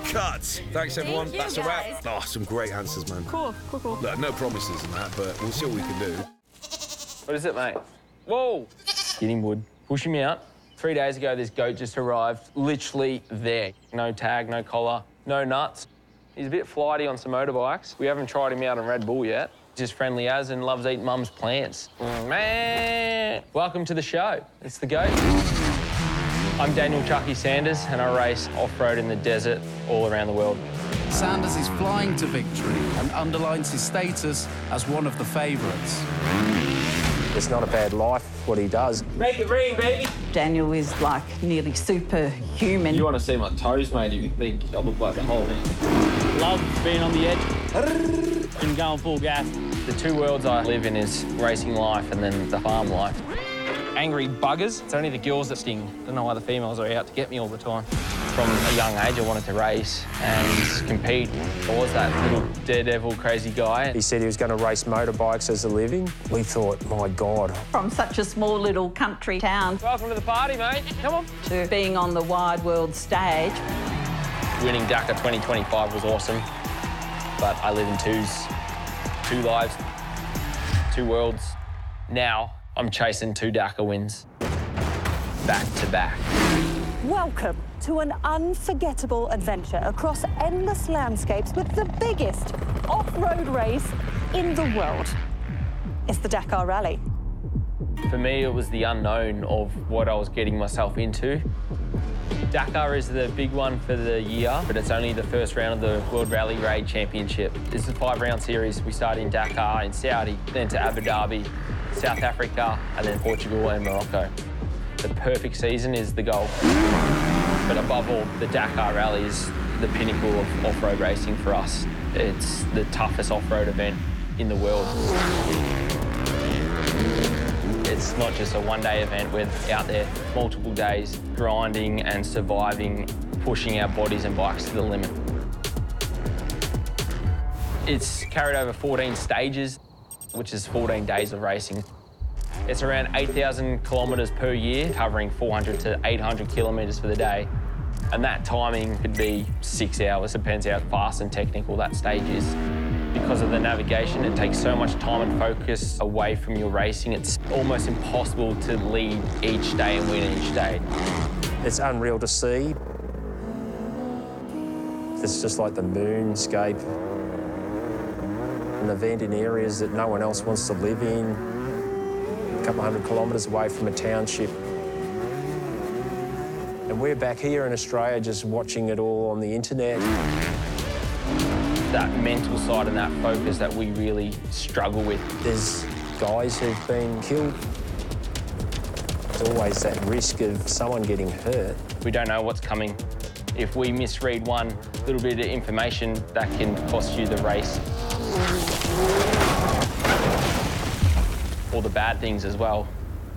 cut. Thanks, everyone. Thank you, That's a wrap. guys. Oh, some great answers, man. Cool. Look, no promises in that, but we'll see what we can do. What is it, mate? Whoa! Getting wood. Pushing me out. 3 days ago, this goat just arrived, literally there. No tag, no collar, no nuts. He's a bit flighty on some motorbikes. We haven't tried him out on Red Bull yet. Just friendly as and loves eating mum's plants. Man! Welcome to the show. It's the goat. I'm Daniel Chucky Sanders, and I race off-road in the desert all around the world. Sanders is flying to victory and underlines his status as one of the favourites. It's not a bad life, what he does. Make it rain, baby! Daniel is like nearly superhuman. You want to see my toes, mate, if you think I look like a whole man. Love being on the edge and going full gas. The two worlds I live in is racing life and then the farm life. Angry buggers. It's only the girls that sting. I don't know why the females are out to get me all the time. From a young age, I wanted to race and compete. I was that little daredevil crazy guy. He said he was going to race motorbikes as a living. We thought, my God. From such a small little country town Welcome to the party, mate. Come on. to being on the wide world stage. Winning Dakar 2025 was awesome, but I live in two lives, two worlds. Now I'm chasing 2 Dakar wins, back to back. Welcome to an unforgettable adventure across endless landscapes with the biggest off-road race in the world. It's the Dakar Rally. For me, it was the unknown of what I was getting myself into. Dakar is the big one for the year, but it's only the first round of the World Rally Raid Championship. This is a 5-round series. We started in Dakar, in Saudi, then to Abu Dhabi, South Africa, and then Portugal and Morocco. The perfect season is the goal. But above all, the Dakar Rally is the pinnacle of off-road racing for us. It's the toughest off-road event in the world. It's not just a one-day event. We're out there multiple days, grinding and surviving, pushing our bodies and bikes to the limit. It's carried over 14 stages, which is 14 days of racing. It's around 8,000 kilometres per year, covering 400 to 800 kilometres for the day. And that timing could be 6 hours, depends how fast and technical that stage is. Because of the navigation, it takes so much time and focus away from your racing. It's almost impossible to lead each day and win each day. It's unreal to see. It's just like the moonscape. An event in areas that no one else wants to live in. A couple hundred kilometres away from a township. And we're back here in Australia just watching it all on the internet. That mental side and that focus that we really struggle with. There's guys who've been killed. There's always that risk of someone getting hurt. We don't know what's coming. If we misread one little bit of information, that can cost you the race. Or the bad things as well.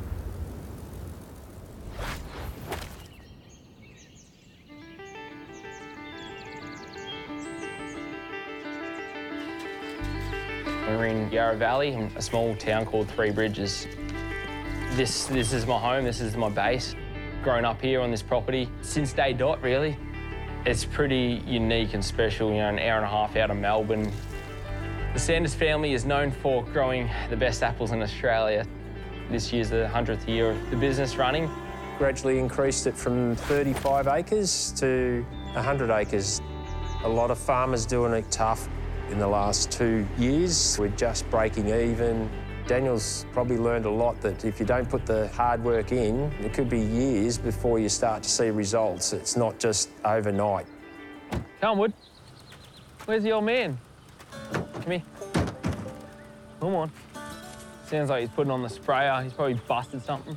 We're in Yarra Valley, in a small town called Three Bridges. This is my home, this is my base. Grown up here on this property since day dot, really. It's pretty unique and special, you know, an hour and a half out of Melbourne. The Sanders family is known for growing the best apples in Australia. This year's the 100th year of the business running. Gradually increased it from 35 acres to 100 acres. A lot of farmers doing it tough. In the last 2 years, we're just breaking even. Daniel's probably learned a lot that if you don't put the hard work in, it could be years before you start to see results. It's not just overnight. Come, Wood. Where's the old man? Come here. Come on. Sounds like he's putting on the sprayer. He's probably busted something.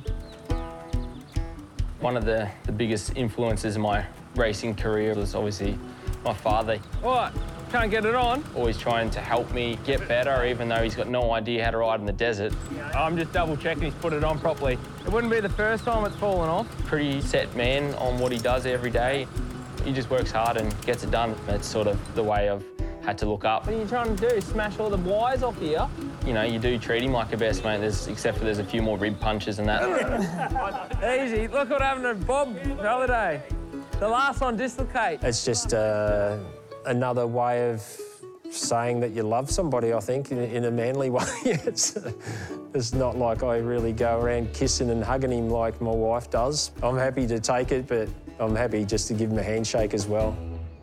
One of the biggest influences in my racing career was obviously my father. All right. Can't get it on. Always trying to help me get better, even though he's got no idea how to ride in the desert. I'm just double checking he's put it on properly. It wouldn't be the first time it's fallen off. Pretty set man on what he does every day. He just works hard and gets it done. That's sort of the way I've had to look up. What are you trying to do? Smash all the wires off here? You know, you do treat him like a best mate, except for there's a few more rib punches and that. Easy. Look what happened to Bob the other day. The last one, dislocate. It's just another way of saying that you love somebody, I think, in a manly way. It's not like I really go around kissing and hugging him like my wife does. I'm happy to take it, but I'm happy just to give him a handshake as well.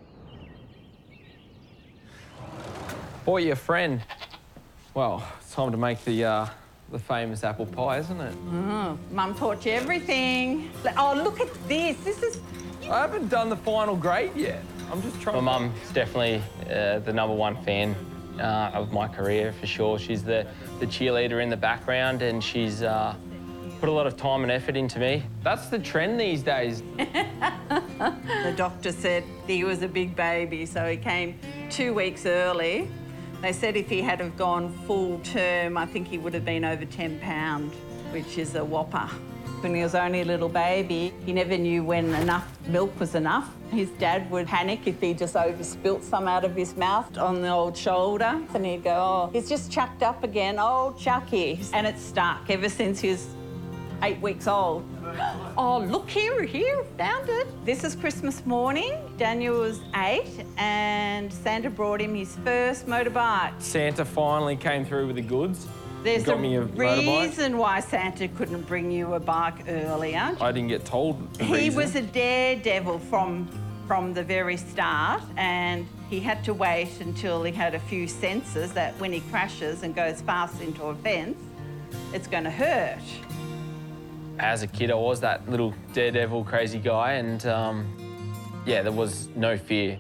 Bought you a friend. Well, it's time to make the famous apple pie, isn't it? Mum taught you everything. Oh, look at this. This is... I haven't done the final grade yet. I'm just trying. My mum's definitely the #1 fan of my career, for sure. She's the cheerleader in the background, and she's put a lot of time and effort into me. That's the trend these days. The doctor said he was a big baby, so he came 2 weeks early. They said if he had have gone full term, I think he would have been over 10 pounds, which is a whopper. When he was only a little baby, he never knew when enough milk was enough. His dad would panic if he just overspilt some out of his mouth on the old shoulder. And he'd go, oh, he's just chucked up again, oh, Chucky. And it's stuck ever since he was 8 weeks old. Oh, look here, found it. This is Christmas morning. Daniel was 8 and Santa brought him his first motorbike. Santa finally came through with the goods. There's got a me a motorbike. reason why Santa couldn't bring you a bike earlier. I didn't get told the He reason. was a daredevil from the very start, and he had to wait until he had a few senses that when he crashes and goes fast into a fence, it's going to hurt. As a kid, I was that little daredevil crazy guy, and yeah, there was no fear.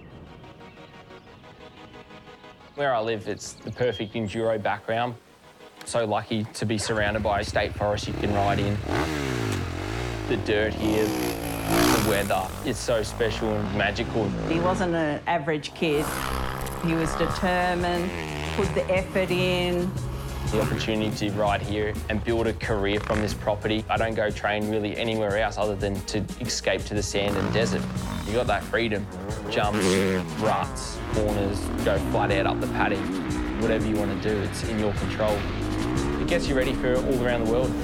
Where I live, it's the perfect enduro background. So lucky to be surrounded by a state forest you can ride in. The dirt here, the weather, it's so special and magical. He wasn't an average kid. He was determined, put the effort in. The opportunity to ride here and build a career from this property. I don't go train really anywhere else other than to escape to the sand and desert. You got that freedom. Jumps, ruts, corners, go flat out up the paddock. Whatever you want to do, it's in your control. It gets you ready for all around the world.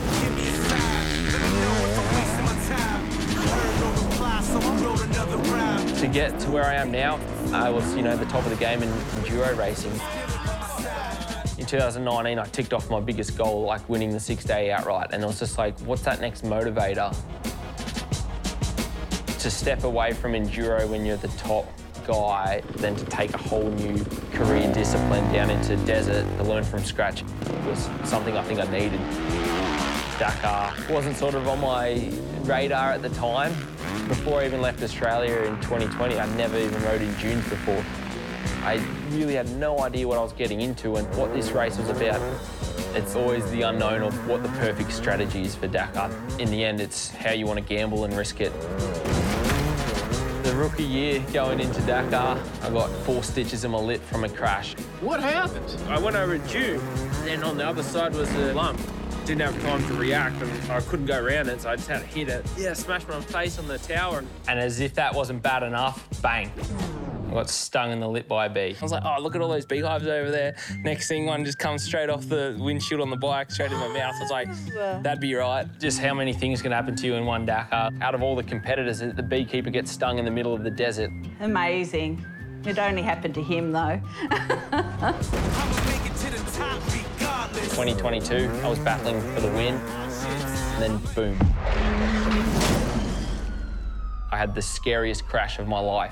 To get to where I am now, I was, the top of the game in enduro racing. In 2019, I ticked off my biggest goal, like winning the 6-day outright, and it was just like, what's that next motivator? To step away from enduro when you're the top guy, then to take a whole new career discipline down into desert to learn from scratch was something I think I needed. Dakar wasn't sort of on my radar at the time. Before I even left Australia in 2020, I never even rode in dunes before. I really had no idea what I was getting into and what this race was about. It's always the unknown of what the perfect strategy is for Dakar. In the end, it's how you want to gamble and risk it. The rookie year going into Dakar, I got 4 stitches in my lip from a crash. What happened? I went over a dune, then on the other side was a lump. Didn't have time to react and I couldn't go around it, so I just had to hit it. Yeah, smashed my face on the tower. And as if that wasn't bad enough, bang. I got stung in the lip by a bee. I was like, oh, look at all those beehives over there. Next thing, one just comes straight off the windshield on the bike, straight in my mouth. I was like, that'd be right. Just how many things can happen to you in one Dakar? Out of all the competitors, the beekeeper gets stung in the middle of the desert. Amazing. It only happened to him, though. 2022, I was battling for the win, and then boom. I had the scariest crash of my life.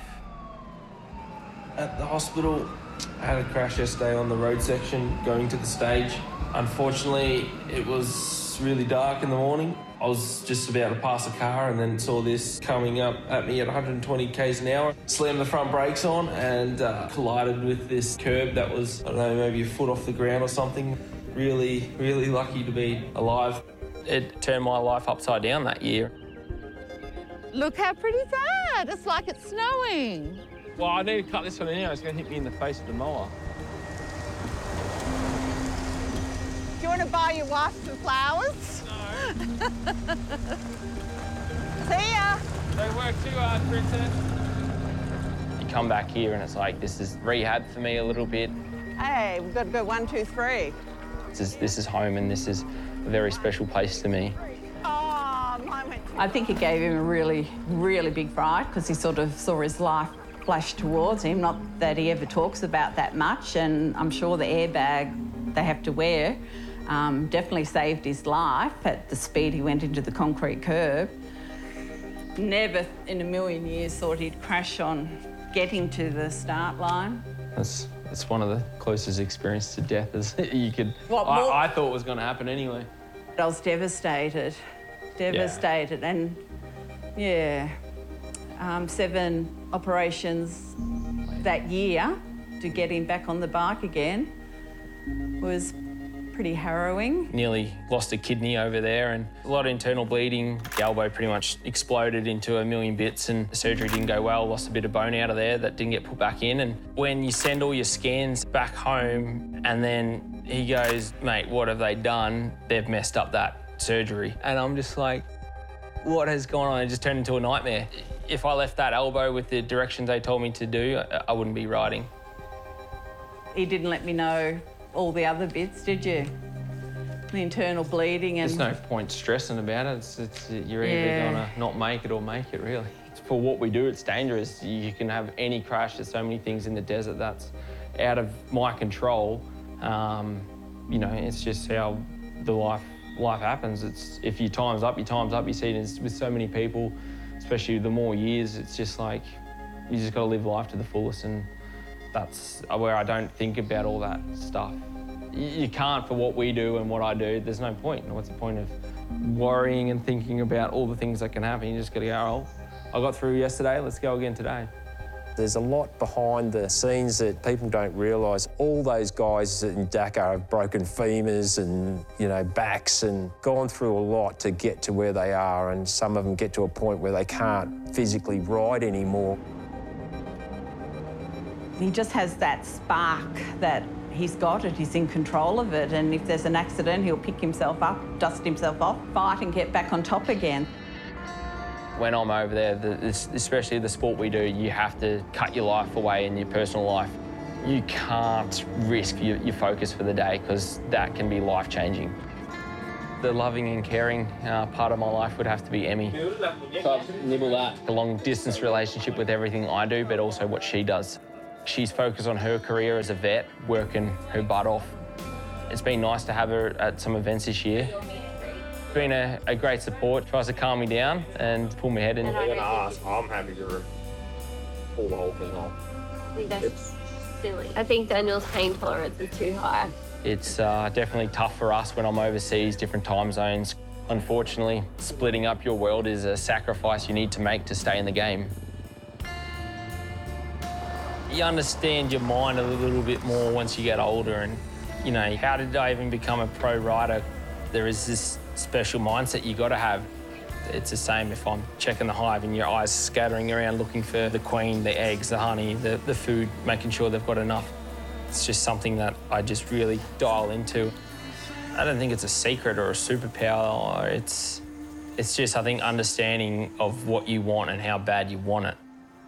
At the hospital, I had a crash yesterday on the road section going to the stage. Unfortunately, it was really dark in the morning. I was just about to pass a car and then saw this coming up at me at 120 k's an hour. Slammed the front brakes on and collided with this curb that was, I don't know, maybe a foot off the ground or something. Really, really lucky to be alive. It turned my life upside down that year. Look how pretty that. It's like it's snowing. Well, I need to cut this one in now. It's going to hit me in the face with the mower. Do you want to buy your wife some flowers? No. See ya. Don't work too hard, Princess. You come back here and it's like, this is rehab for me a little bit. Hey, we've got to go 1, 2, 3. This is home and this is a very special place to me. Oh, mine went I think it gave him a really, really big fright because he sort of saw his life flash towards him. Not that he ever talks about that much, and I'm sure the airbag they have to wear definitely saved his life at the speed he went into the concrete curb. Never in a million years thought he'd crash on getting to the start line. It's one of the closest experiences to death as you could. What, I thought was going to happen anyway. I was devastated, devastated, and yeah, 7 operations that year to get him back on the bike again was pretty harrowing. Nearly lost a kidney over there and a lot of internal bleeding. The elbow pretty much exploded into a million bits and the surgery didn't go well. Lost a bit of bone out of there that didn't get put back in. And when you send all your scans back home and then he goes, mate, what have they done? They've messed up that surgery. And I'm just like, what has gone on? It just turned into a nightmare. If I left that elbow with the directions they told me to do, I wouldn't be riding. He didn't let me know all the other bits, did you? The internal bleeding and... There's no point stressing about it. You're either gonna not make it or make it, really. For what we do, it's dangerous. You can have any crash. There's so many things in the desert that's out of my control. You know, it's just how the life happens. It's if your time's up, your time's up. You see it with so many people, especially the more years. It's just like you just got to live life to the fullest, and that's where I don't think about all that stuff. You can't for what we do and what I do. There's no point. What's the point of worrying and thinking about all the things that can happen? You just got to go, oh, I got through yesterday, let's go again today. There's a lot behind the scenes that people don't realise. All those guys in Dakar have broken femurs and, you know, backs and gone through a lot to get to where they are, and some of them get to a point where they can't physically ride anymore. He just has that spark that he's got it, he's in control of it, and if there's an accident, he'll pick himself up, dust himself off, fight and get back on top again. When I'm over there, especially the sport we do, you have to cut your life away in your personal life. You can't risk your focus for the day because that can be life-changing. The loving and caring part of my life would have to be Emmy. Nibble that. A long-distance relationship with everything I do, but also what she does. She's focused on her career as a vet, working her butt off. It's been nice to have her at some events this year. Been a great support, tries to calm me down and pull my head in. I'm happy to pull the whole thing off. I think that's silly. I think Daniel's pain tolerance is too high. It's definitely tough for us when I'm overseas, different time zones. Unfortunately, splitting up your world is a sacrifice you need to make to stay in the game. You understand your mind a little bit more once you get older and, you know, how did I even become a pro rider? There is this special mindset you got to have. It's the same if I'm checking the hive and your eyes scattering around looking for the queen, the eggs, the honey, the food, making sure they've got enough. It's just something that I just really dial into. I don't think it's a secret or a superpower. It's just, I think, understanding of what you want and how bad you want it.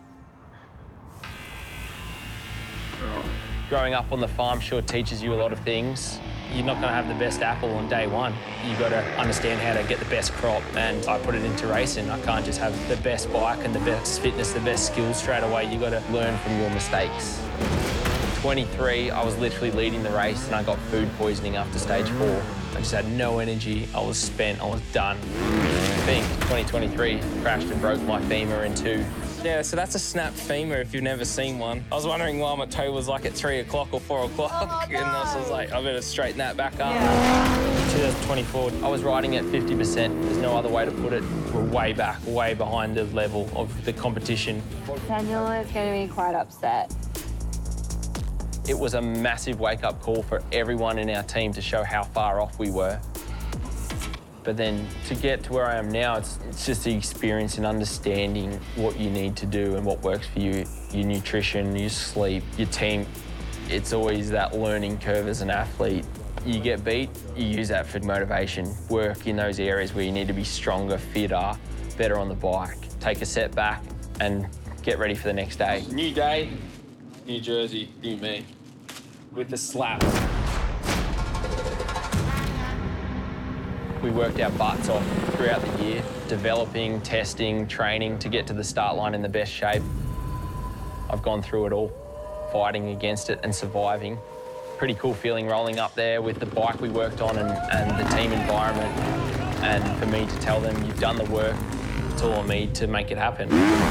Growing up on the farm sure teaches you a lot of things. You're not going to have the best apple on day one. You've got to understand how to get the best crop, and I put it into racing. I can't just have the best bike and the best fitness, the best skills straight away. You've got to learn from your mistakes. 23, I was literally leading the race and I got food poisoning after stage 4. I just had no energy. I was spent. I was done. I think 2023 crashed and broke my femur in 2. Yeah, so that's a snapped femur if you've never seen one. I was wondering why my toe was like at 3 o'clock or 4 o'clock, and I was like, I better straighten that back up. Yeah. 2024, I was riding at 50%. There's no other way to put it. We're way back, way behind the level of the competition. Daniel is going to be quite upset. It was a massive wake-up call for everyone in our team to show how far off we were. But then to get to where I am now, it's just the experience and understanding what you need to do and what works for you. Your nutrition, your sleep, your team. It's always that learning curve as an athlete. You get beat, you use that for motivation. Work in those areas where you need to be stronger, fitter, better on the bike. Take a step back and get ready for the next day. New day, new jersey, new me. With the slap. We worked our butts off throughout the year, developing, testing, training to get to the start line in the best shape. I've gone through it all, fighting against it and surviving. Pretty cool feeling rolling up there with the bike we worked on and the team environment. And for me to tell them, you've done the work, it's all on me to make it happen.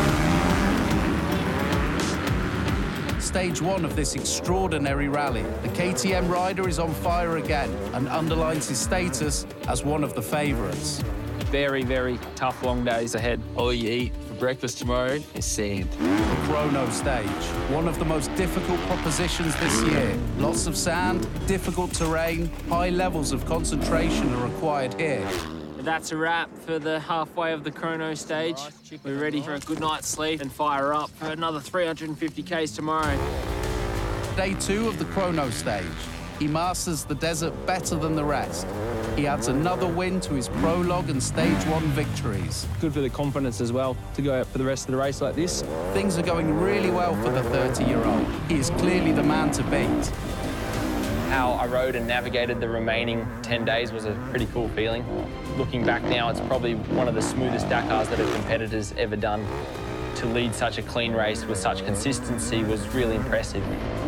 Stage 1 of this extraordinary rally, the KTM rider is on fire again and underlines his status as one of the favourites. Very, very tough, long days ahead. All you eat for breakfast tomorrow is sand. The chrono stage, one of the most difficult propositions this year. Lots of sand, difficult terrain, high levels of concentration are required here. That's a wrap for the halfway of the chrono stage. We're ready for a good night's sleep and fire up for another 350 Ks tomorrow. Day 2 of the chrono stage. He masters the desert better than the rest. He adds another win to his prologue and stage 1 victories. Good for the confidence as well to go out for the rest of the race like this. Things are going really well for the 30-year-old. He is clearly the man to beat. How I rode and navigated the remaining 10 days was a pretty cool feeling. Looking back now, it's probably one of the smoothest Dakars that a competitor's ever done. To lead such a clean race with such consistency was really impressive.